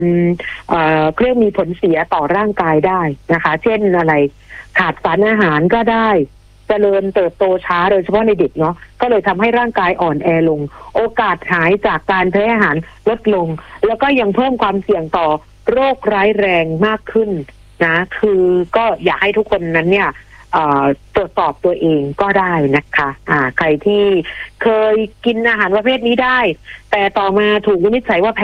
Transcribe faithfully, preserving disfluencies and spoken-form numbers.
เอ่อเรียกมีผลเสียต่อร่างกายได้นะคะเช่นอะไรขาดสารอาหารก็ได้เจริญเติบโตช้าโดยเฉพาะในเด็กเนาะก็เลยทำให้ร่างกายอ่อนแอลงโอกาสหายจากการแพ้อาหารลดลงแล้วก็ยังเพิ่มความเสี่ยงต่อโรคร้ายแรงมากขึ้นนะคือก็อยากให้ทุกคนนั้นเนี่ยตรวจสอบตัวเองก็ได้นะคะอ่าใครที่เคยกินอาหารประเภทนี้ได้แต่ต่อมาถูกวินิจฉัยว่า